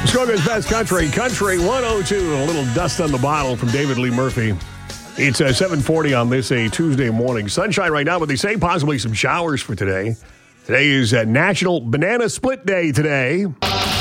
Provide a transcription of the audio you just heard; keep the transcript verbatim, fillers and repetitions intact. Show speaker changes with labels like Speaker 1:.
Speaker 1: Muskoka's Best Country, Country one oh two. A little dust on the bottle from David Lee Murphy. It's uh, seven forty on this a Tuesday morning. Sunshine right now, but they say possibly some showers for today. Today is uh, National Banana Split Day today.